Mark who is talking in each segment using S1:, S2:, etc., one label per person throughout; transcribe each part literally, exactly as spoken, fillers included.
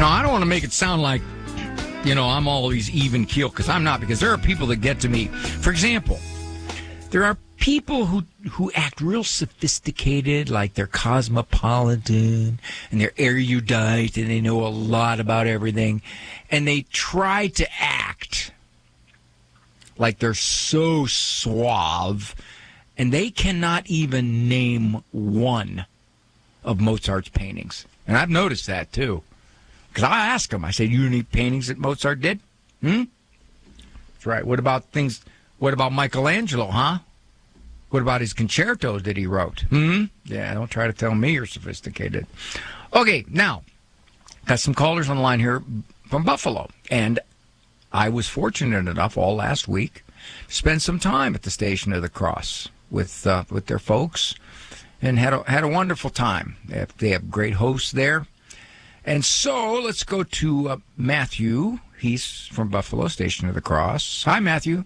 S1: know, I don't want to make it sound like, you know, I'm always even keel, because I'm not, because there are people that get to me. For example, there are people who, who act real sophisticated, like they're cosmopolitan and they're erudite and they know a lot about everything. And they try to act like they're so suave, and they cannot even name one of Mozart's paintings. And I've noticed that, too. Because I ask them, I say, you any paintings that Mozart did? Hmm? That's right. What about things, what about Michelangelo, huh? What about his concertos that he wrote? Hmm? Yeah, don't try to tell me you're sophisticated. Okay, now, got some callers on the line here from Buffalo. And I was fortunate enough all last week to spend some time at the Station of the Cross with uh, with their folks, and had a, had a wonderful time. They have, they have great hosts there. And so let's go to uh, Matthew. He's from Buffalo, Station of the Cross. Hi, Matthew.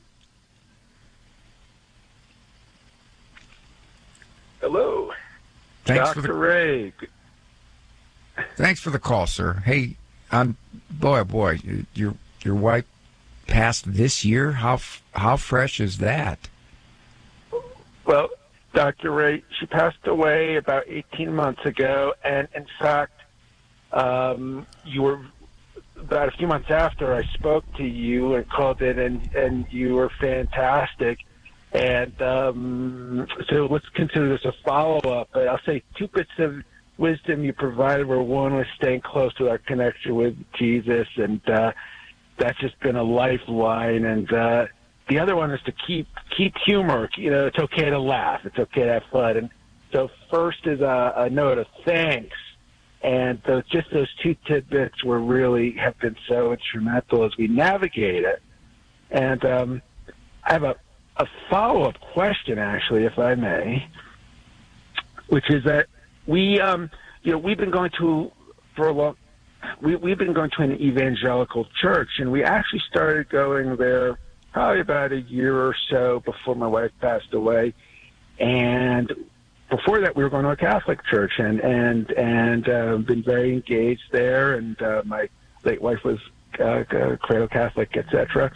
S2: Hello.
S1: Thanks
S2: Doctor
S1: for the
S2: Ray.
S1: Thanks for the call, sir. Hey, I'm boy, oh boy, your your wife passed this year. How how fresh is that?
S2: Well, Doctor Ray, she passed away about eighteen months ago, and in fact, um, you were about a few months after I spoke to you and called in, and and you were fantastic. And um, so let's consider this a follow-up. But I'll say two bits of wisdom you provided were, one was staying close to our connection with Jesus, and uh, that's just been a lifeline. And uh, the other one is to keep keep humor. You know, it's okay to laugh. It's okay to have fun. And so first is a, a note of thanks. And those, just those two tidbits were really have been so instrumental as we navigate it. And um, I have a A follow-up question, actually, if I may, which is that we, um, you know, we've been going to for a long, we we've been going to an evangelical church, and we actually started going there probably about a year or so before my wife passed away, and before that we were going to a Catholic church, and and and uh, been very engaged there, and uh, my late wife was uh, cradle Catholic, et cetera.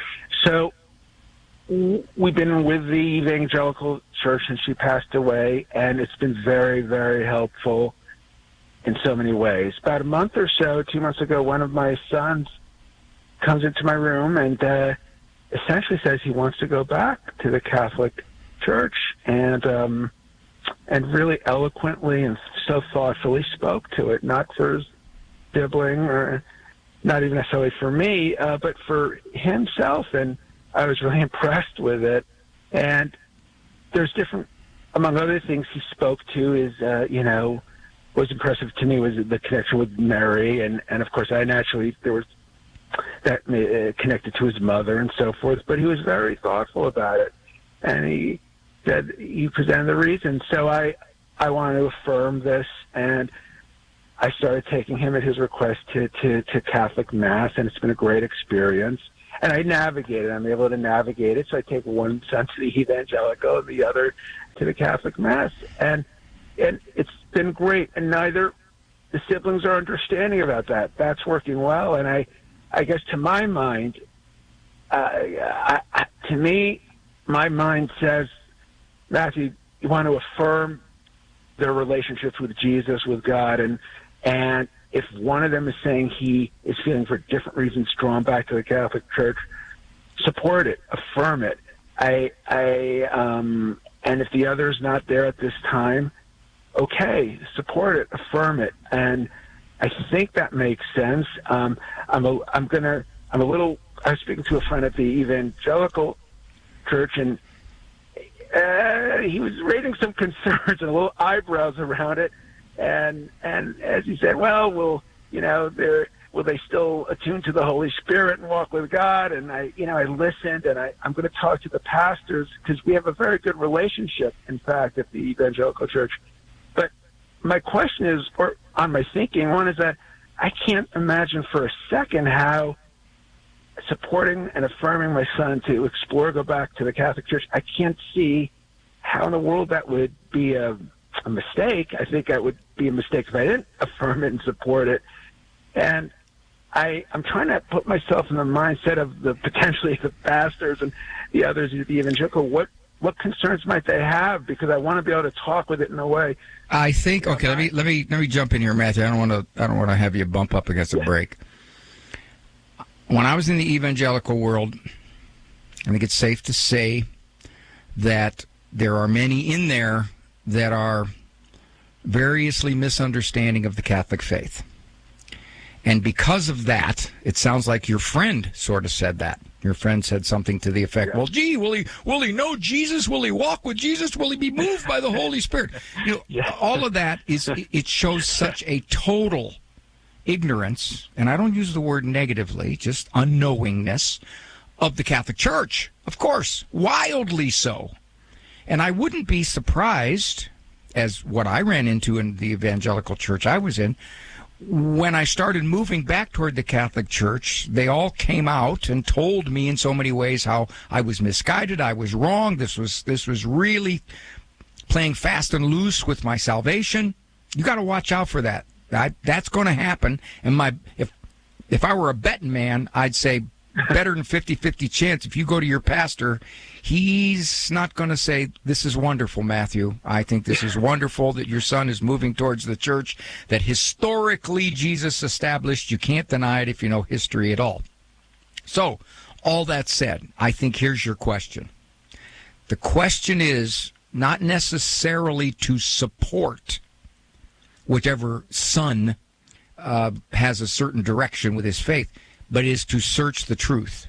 S2: So we've been with the evangelical church since she passed away, and it's been very, very helpful in so many ways. About a month or so, two months ago, one of my sons comes into my room and uh, essentially says he wants to go back to the Catholic church, and um, and really eloquently and so thoughtfully spoke to it, not for his sibling or not even necessarily for me, uh, but for himself. And I was really impressed with it. And there's different, among other things he spoke to is, uh, you know, what was impressive to me was the connection with Mary. And, and of course, I naturally, there was that uh, connected to his mother and so forth. But he was very thoughtful about it. And he said, he presented the reasons. So I, I want to affirm this. And I started taking him at his request to, to, to Catholic Mass. And it's been a great experience. And I navigate it. I'm able to navigate it. So I take one son to the evangelical and the other to the Catholic Mass. And and it's been great. And neither the siblings are understanding about that. That's working well. And I, I guess to my mind, uh, I, I, to me, my mind says, Matthew, you want to affirm their relationships with Jesus, with God, and and if one of them is saying he is feeling for different reasons drawn back to the Catholic Church, support it, affirm it. I, I, um, and if the other is not there at this time, okay, support it, affirm it. And I think that makes sense. Um, I'm a, I'm gonna, I'm a little, I was speaking to a friend at the evangelical church, and uh, he was raising some concerns and a little eyebrows around it. And and as he said, well, will you know, they're will they still attune to the Holy Spirit and walk with God? And I, you know, I listened, and I, I'm going to talk to the pastors because we have a very good relationship, in fact, at the evangelical church. But my question is, or on my thinking, one is that I can't imagine for a second how supporting and affirming my son to explore, go back to the Catholic Church, I can't see how in the world that would be a a mistake. I think that would be a mistake if I didn't affirm it and support it. And I, I'm trying to put myself in the mindset of the potentially the pastors and the others, the evangelical. What what concerns might they have? Because I want to be able to talk with it in a way.
S1: I think okay. Let me let me let me jump in here, Matthew. I don't want to I don't want to have you bump up against a
S2: yeah.
S1: break. When I was in the evangelical world, I think it's safe to say that there are many in there that are variously misunderstanding of the Catholic faith. And because of that, it sounds like your friend sort of said that. Your friend said something to the effect, yeah. well, gee, will he will he know Jesus? Will he walk with Jesus? Will he be moved by the Holy Spirit? You know, yeah. all of that, is it shows such a total ignorance, and I don't use the word negatively, just unknowingness of the Catholic Church. Of course, wildly so. And I wouldn't be surprised, as what I ran into in the evangelical church I was in, when I started moving back toward the Catholic Church, they all came out and told me in so many ways how I was misguided, I was wrong, this was this was really playing fast and loose with my salvation. You got to watch out for that. I, that's going to happen. And my if if I were a betting man, I'd say better than fifty-fifty chance if you go to your pastor, he's not going to say, this is wonderful, Matthew. I think this is wonderful that your son is moving towards the church that historically Jesus established. You can't deny it if you know history at all. So, all that said, I think here's your question. The question is not necessarily to support whichever son uh, has a certain direction with his faith, but is to search the truth.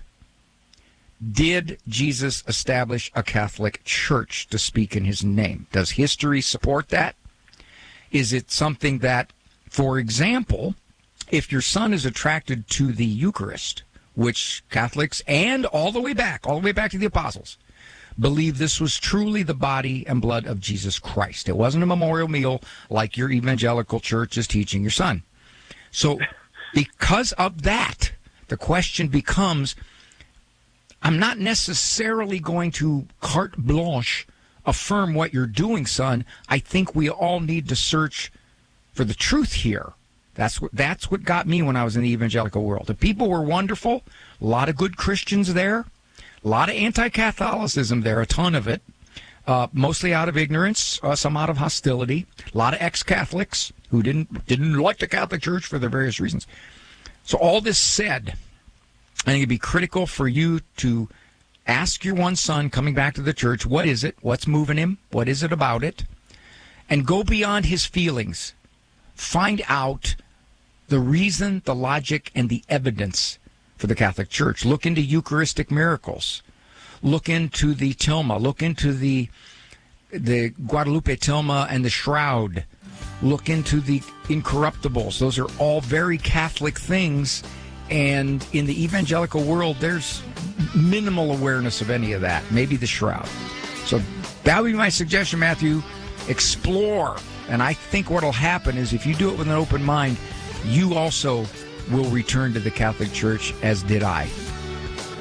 S1: Did Jesus establish a Catholic Church to speak in his name? Does history support that? Is it something that, for example, if your son is attracted to the Eucharist, which Catholics and all the way back, all the way back to the apostles, believe this was truly the body and blood of Jesus Christ. It wasn't a memorial meal like your evangelical church is teaching your son. So because of that, the question becomes, I'm not necessarily going to carte blanche affirm what you're doing, son. I think we all need to search for the truth here. That's what that's what got me when I was in the evangelical world. The people were wonderful, a lot of good Christians there, a lot of anti-Catholicism there, a ton of it, uh, mostly out of ignorance, uh, some out of hostility, a lot of ex-Catholics who didn't didn't like the Catholic Church for their various reasons. So all this said, I think it'd be critical for you to ask your one son coming back to the church, what is it? What's moving him? What is it about it? And go beyond his feelings. Find out the reason, the logic, and the evidence for the Catholic Church. Look into Eucharistic miracles. Look into the tilma. Look into the the Guadalupe tilma and the shroud. Look into the incorruptibles. Those are all very Catholic things. And in the evangelical world, there's minimal awareness of any of that. Maybe the shroud. So that would be my suggestion, Matthew. Explore. And I think what will happen is if you do it with an open mind, you also will return to the Catholic Church, as did I.